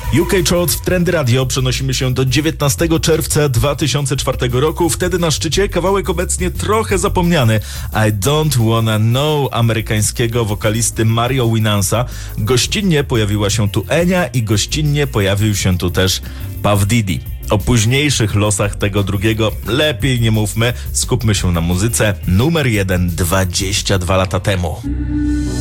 UK Charts w Trendy Radio przenosimy się do 19 czerwca 2004 roku. Wtedy na szczycie kawałek obecnie trochę zapomniany I Don't Wanna Know amerykańskiego wokalisty Mario Winansa. Gościnnie pojawiła się tu Enia i gościnnie pojawił się tu też Puff Diddy. O późniejszych losach tego drugiego lepiej nie mówmy, skupmy się na muzyce. Numer 1 22 lata temu.